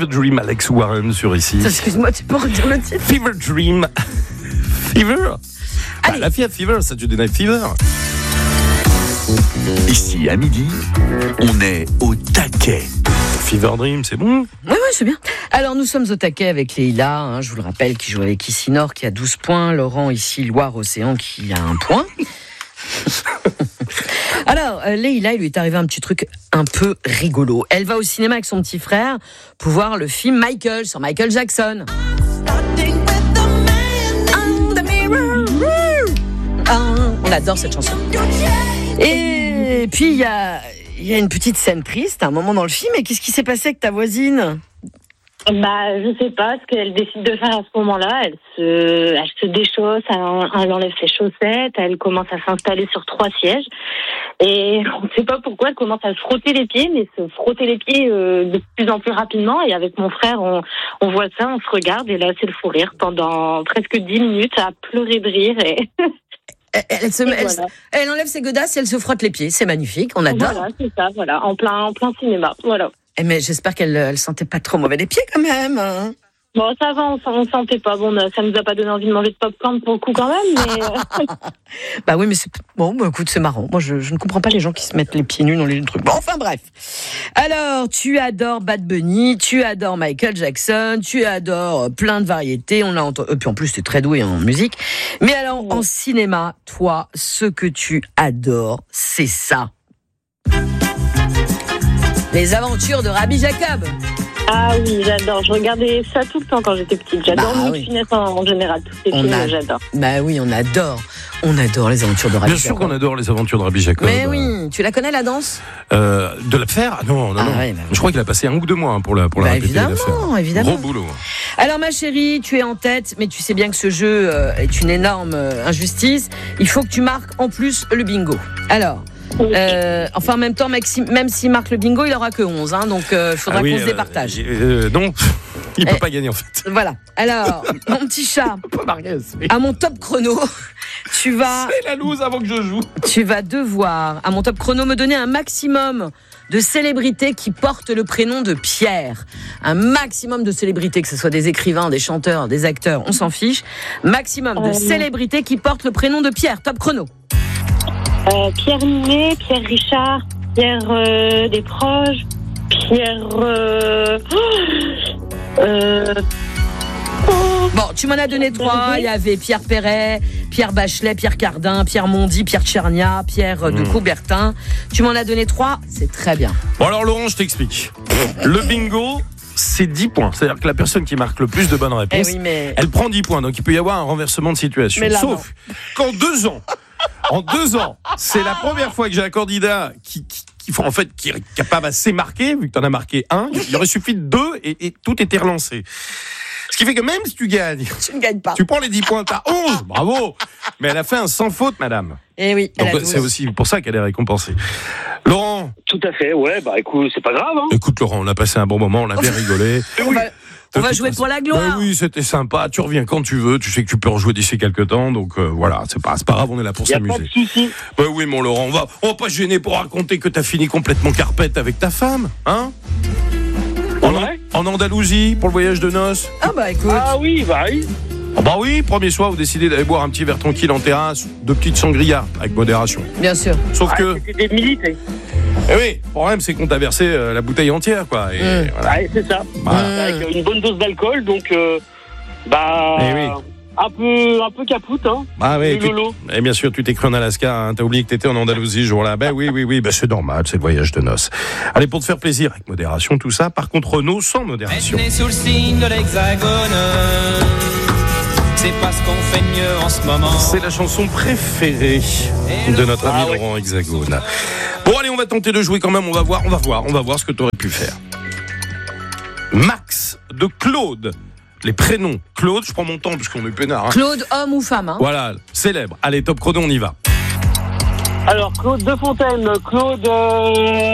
Fever Dream, Alex Warren sur ici. Excuse-moi, tu peux redire le titre? Fever Dream. Fever. La Fiat Fever, Saturday Night Fever. Ici, à midi, on est au taquet. Fever Dream, c'est bon? Oui, c'est bien. Alors, nous sommes au taquet avec Leïla, je vous le rappelle, qui joue avec Ici Nord, qui a 12 points. Laurent, ici, Loire-Océan, qui a 1 point. Alors, Leïla, il lui est arrivé un petit truc un peu rigolo. Elle va au cinéma avec son petit frère pour voir le film Michael, sur Michael Jackson. On adore cette chanson. Et puis, il y a une petite scène triste, à un moment dans le film. Et qu'est-ce qui s'est passé avec ta voisine? Je sais pas ce qu'elle décide de faire à ce moment-là. Elle se déchausse, elle enlève ses chaussettes, elle commence à s'installer sur 3 sièges. Et on ne sait pas pourquoi elle commence à se frotter les pieds, mais se frotter les pieds de plus en plus rapidement. Et avec mon frère, on voit ça, on se regarde, et là, c'est le fou rire pendant presque 10 minutes à pleurer de rire. Et elle enlève ses godasses et elle se frotte les pieds. C'est magnifique, on adore. Voilà, c'est ça, voilà, en plein cinéma, voilà. Mais j'espère qu'elle sentait pas trop mauvais les pieds quand même. Bon, ça va, on sentait pas. Bon, ça nous a pas donné envie de manger de popcorn pour le coup quand même, mais... Bah oui, mais c'est... Bon, écoute, c'est marrant. Moi, je ne comprends pas les gens qui se mettent les pieds nus dans les trucs. Bon, enfin bref. Alors, tu adores Bad Bunny, tu adores Michael Jackson, tu adores plein de variétés. On l'a entendu. Et puis en plus, tu es très doué en musique. Mais alors, en cinéma, toi, ce que tu adores, c'est ça. Les aventures de Rabbi Jacob. Ah oui, j'adore. Je regardais ça tout le temps quand j'étais petite. J'adore Louis de Funès en général. Tous ces films, j'adore. Bah oui, on adore. On adore les aventures de Rabbi Jacob. Bien sûr qu'on adore les aventures de Rabbi Jacob. Mais oui, tu la connais la danse? De la faire? Non. Ouais, je crois qu'il a passé 1 ou 2 mois pour la répéter. Évidemment. Gros boulot. Alors ma chérie, tu es en tête, mais tu sais bien que ce jeu est une énorme injustice. Il faut que tu marques en plus le bingo. Alors... en même temps, même s'il marque le bingo, il aura que 11, donc il faudra qu'on se départage. Non, il peut pas gagner en fait. Voilà. Alors, mon petit chat, à mon top chrono, tu vas... C'est la loose avant que je joue. Tu vas devoir, à mon top chrono, me donner un maximum de célébrités qui portent le prénom de Pierre. Un maximum de célébrités, que ce soit des écrivains, des chanteurs, des acteurs, on s'en fiche. Maximum de célébrités qui portent le prénom de Pierre. Top chrono. Pierre Ninet, Pierre Richard, Pierre Desproges, Pierre... Bon, tu m'en as donné 3. Il y avait Pierre Perret, Pierre Bachelet, Pierre Cardin, Pierre Mondy, Pierre Tchernia, Pierre de Coubertin. Tu m'en as donné 3, c'est très bien. Bon alors Laurent, je t'explique. Le bingo... c'est 10 points. C'est-à-dire que la personne qui marque le plus de bonnes réponses, elle prend 10 poins. Donc il peut y avoir un renversement de situation. Sauf qu'en 2 ans... En 2 ans, c'est la première fois que j'ai un candidat qui est capable assez marqué, vu que t'en as marqué 1, il aurait suffi de 2 et tout était relancé. Ce qui fait que même si tu gagnes, tu ne gagnes pas. Tu prends les 10 points, t'as 11, bravo. Mais elle a fait un sans faute, madame. Eh oui. Donc c'est aussi pour ça qu'elle est récompensée. Laurent. Tout à fait, écoute, c'est pas grave. Écoute Laurent, on a passé un bon moment, on a bien rigolé. On va jouer pour la gloire. Oui, c'était sympa. Tu reviens quand tu veux. Tu sais que tu peux rejouer d'ici quelques temps. Donc voilà, c'est pas grave. On est là pour s'amuser. Y a pas de souci. Oui, mon Laurent, on va pas se gêner pour raconter que t'as fini complètement carpette avec ta femme, hein? En Andalousie pour le voyage de noces. Ah bah écoute. Ah oui, oui. Ah bah oui, premier soir, vous décidez d'aller boire un petit verre tranquille en terrasse, 2 petites sangrias avec modération. Bien sûr. Sauf que. C'était des militaires. Eh oui, le problème c'est qu'on t'a versé la bouteille entière, quoi. Et voilà. Ouais, c'est ça. Avec une bonne dose d'alcool, donc un peu capoute, hein. Bah oui. Lolo. Et bien sûr, tu t'es cru en Alaska, hein. T'as oublié que t'étais en Andalousie ce jour-là. Ben oui, c'est normal, c'est le voyage de noces. Allez, pour te faire plaisir, avec modération, tout ça. Par contre, Renault, sans modération. Elle est sous le signe de l'Hexagone. C'est pas ce qu'on fait de mieux en ce moment. C'est la chanson préférée de notre ami Laurent Hexagone. Bon, allez, on va tenter de jouer quand même. On va voir ce que tu aurais pu faire. Max de Claude. Les prénoms. Claude, je prends mon temps parce qu'on est peinard. Hein. Claude, homme ou femme, hein. Voilà, célèbre. Allez, top chrono, on y va. Alors, Claude de Fontaine, Claude.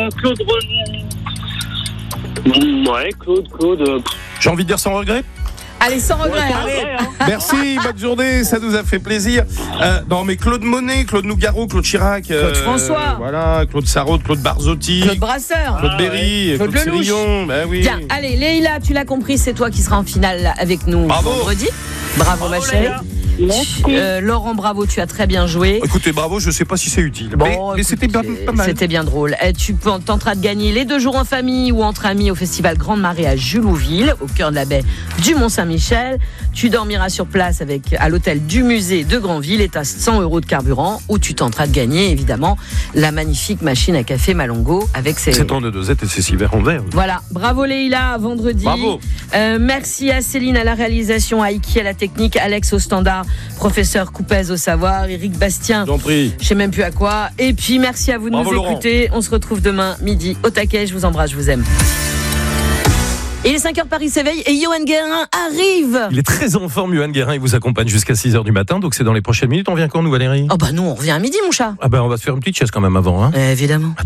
J'ai envie de dire sans regret. Allez, sans regret. Merci, bonne journée, ça nous a fait plaisir. Non, mais Claude Monet, Claude Nougaro, Claude Chirac, Claude François, voilà, Claude Sarraute, Claude Barzotti, Claude Brasseur, Claude Berry, Claude Célion. Oui. Bien, allez, Leïla, tu l'as compris, c'est toi qui seras en finale avec nous vendredi. Bravo ma chérie. Laurent, bravo, tu as très bien joué. Écoutez, bravo, je ne sais pas si c'est utile. Mais c'était pas mal. C'était bien drôle. Tu tenteras de gagner les 2 jours en famille ou entre amis au festival Grande Marée à Julouville, au cœur de la baie du Mont-Saint-Michel. Tu dormiras sur place à l'hôtel du musée de Granville et tu as 100 € de carburant, où tu tenteras de gagner évidemment la magnifique machine à café Malongo avec ses 7 ans de dosette et ses 6 verres en verre. Voilà, bravo Leïla, à vendredi. Bravo. Merci à Céline à la réalisation, à Iki à la technique, Alex au standard, professeur Coupez au savoir, Eric Bastien, je sais même plus à quoi. Et puis merci à vous de nous écouter. On se retrouve demain midi au taquet. Je vous embrasse, je vous aime. Et les 5h Paris s'éveille et Johan Guérin arrive. Il est très en forme, Johan Guérin. Il vous accompagne jusqu'à 6h du matin. Donc c'est dans les prochaines minutes. On vient quand nous, Valérie? Oh bah nous, on revient à midi, mon chat. Ah bah on va se faire une petite chaise quand même avant. Hein. Évidemment. À